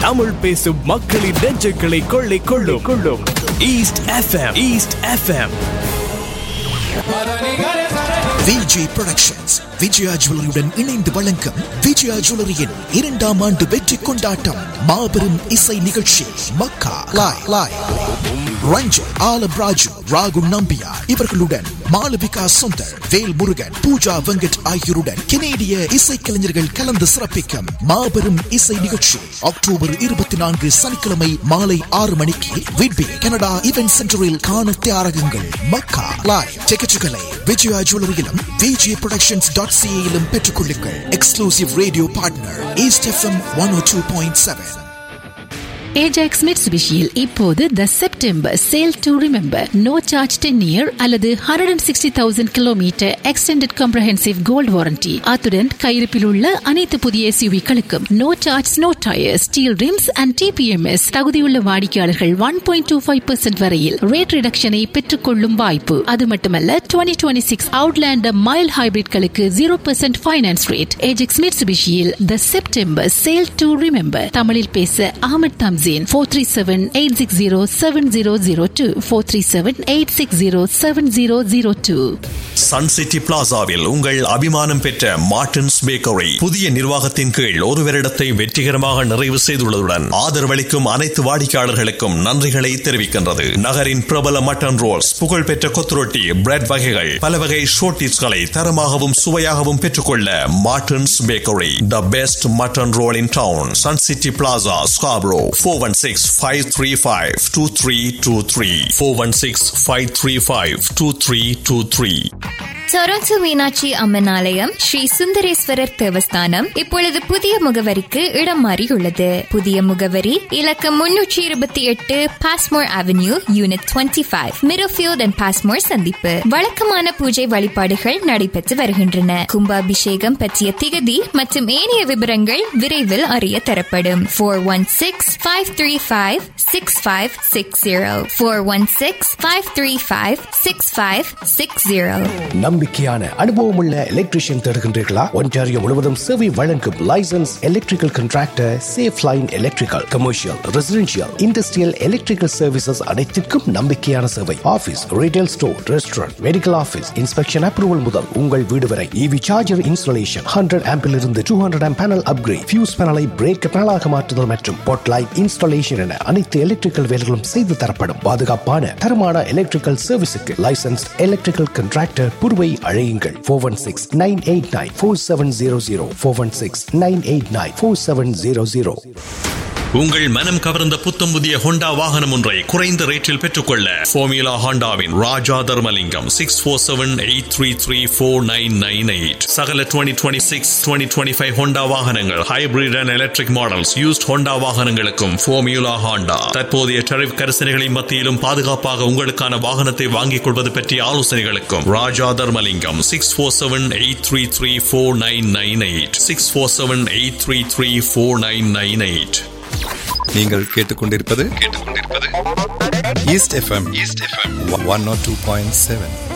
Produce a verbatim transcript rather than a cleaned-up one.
தமிழ் பேசும் மக்களின் நெஞ்சுகளை கொள்ளை கொள்ளும் கொள்ளும் east FM. East FM. Vijay productions Vijaya ஜுவல்லரியுடன் இணைந்து வழங்கும் விஜயா ஜுவல்லரியின் இரண்டாம் ஆண்டு வெற்றி கொண்டாட்டம் மாபெரும் இசை நிகழ்ச்சி மக்கா லாய் லாய் ரஞ்சன் ஆலம் ராஜு ராகு நம்பியா இவர்களுடன் மாளவிகா சுந்தர் வேல் முருகன் பூஜா வெங்கட் ஆகியோருடன் கனேடிய இசைக்கலைஞர்கள் கலந்து சிறப்பிக்கும் மாபெரும் இசை நிகழ்ச்சி அக்டோபர் இருபத்தி நான்கு சனிக்கிழமை மாலை ஆறு மணிக்கு விட்பி கனடா இவென்ட் சென்டரில் காண தயாராகுங்கள். மக்கா லாய் டிக்கெட்டுகளை விஜயா ஜுவல்லரியிலும் விஜய் புரொடக்ஷன்ஸ் டாட் சிஏயிலும் பெற்றுக் கொள்ளுங்கள். Exclusive radio partner east FM one ஓ டூ பாயிண்ட் செவன். ஏஜாக்ஸ் மிட்சுபிஷியில் இப்போது த September sale to remember no charge ten year அல்லது hundred and sixty thousand kilometre extended comprehensive gold warranty. அத்துடன் கையிருப்பில் உள்ள அனைத்து புதிய எஸ்யூவிகளுக்கும் no charge no tyre steel rims and DBMS. தகுதியுள்ள வாடிக்கையாளர்கள் one point two five percent வரையில் ரேட் ரிடக்ஷனை பெற்றுக் கொள்ளும் வாய்ப்பு. அது மட்டுமல்ல twenty twenty six Outlander mile ஹைபிரிட்களுக்கு zero percent finance rate. Ajax மிட்சுபிஷியில் the September sale to remember. தமிழில் பேச Ahmed தம்சி. four three seven, eight six zero, seven zero zero two four three seven, eight six zero, seven zero zero two. Sun city பிளாசாவில் உங்கள் அபிமானம் பெற்ற Martin's bakery புதிய நிர்வாகத்தின் கீழ் ஒரு வருடத்தை வெற்றிகரமாக நிறைவு செய்துள்ளதுடன் ஆதரவளிக்கும் அனைத்து வாடிக்கையாளர்களுக்கும் நன்றிகளை தெரிவிக்கின்றது. நகரின் பிரபல மட்டன் ரோல்ஸ், புகழ்பெற்ற கொத்துரொட்டி, பிரெட் வகைகள், பல வகை ஷோர்டிஸ்களை தரமாகவும் சுவையாகவும் பெற்றுக்கொள்ள Martin's bakery the best mutton role in down. Sun city plaza, Scarborough. four one six, five three five, two three two three four one six, five three five, two three two three. Toronto Meenakshi Amman ஆலயம் ஸ்ரீ சுந்தரேஸ்வரர் தேவஸ்தானம் இப்பொழுது புதிய முகவரிக்கு இடம் மாறியுள்ளது. புதிய முகவரி இலக்கம் முன்னூற்றி இருபத்தி எட்டு Passmore avenue, unit twenty five, மிரோஃபியோட் and Passmore சந்திப்பு. வழக்கமான பூஜை வழிபாடுகள் நடைபெற்று வருகின்றன. கும்பாபிஷேகம் பற்றிய திகதி மற்றும் ஏனைய விவரங்கள் விரைவில் அறிய தரப்படும். Four one six, five three five, six five six zero four one six, five three five, six five six zero. நம்பிக்கையான அனுபவமுள்ள எலக்ட்ரீஷியன் தேடுகின்றீர்களா? ஒன்டாரியோ முழுவதும் சேவை வழங்கும் licence electrical contractor safe line electrical, commercial, residential, industrial electrical services அனைத்திற்கும் நம்பிக்கையான சேவை. Office, retail store, restaurant, medical office, inspection approval முதல் உங்கள் வீடு வரை. இவி சார்ஜர் இன்ஸ்டாலேஷன், ஹண்ட்ரட் ஆம்பில் இருந்து two hundred amp panel upgrade, fuse பேனலை பிரேக் பேனலாக மாற்றுதல் மற்றும் பொட் லைட் இன்ஸ்டாலேஷன் என அனைத்து எலக்ட்ரிக்கல் வேலைகளும் செய்து தரப்படும். பாதுகாப்பான தரமான எலக்ட்ரிக்கல் சர்வீஸுக்கு லைசன்ஸ் எலக்ட்ரிக்கல் கான்ட்ராக்டர் புருவை அழையுங்கள். four one six, nine eight nine, four seven zero zero four one six, nine eight nine, four seven zero zero. உங்கள் மனம் கவர்ந்த புத்தம் புதிய ஹோண்டா வாகனம் ஒன்றை குறைந்த ரேட்டில் பெற்றுக்கொள்ள ஃபார்முலா ஹோண்டாவின் ராஜா Dharmalingam six four seven eight three three four nine nine eight. சகல twenty twenty six twenty twenty five Honda வாகனங்கள், hybrid and electric models, used Honda வாகனங்களுக்கும் ஃபார்முலா ஹோண்டா. தற்போதைய டரிஃப் கரிசனைகளின் மத்தியிலும் பாதுகாப்பாக உங்களுக்கான வாகனத்தை வாங்கிக் கொள்வது பற்றிய ஆலோசனைகளுக்கும் ராஜா Dharmalingam six four seven eight three three four nine nine eight six four seven eight three three four nine nine eight. நீங்கள் கேட்டுக்கொண்டிருப்பது கேட்டுக்கொண்டிருப்பது east FM east FM one not two point seven.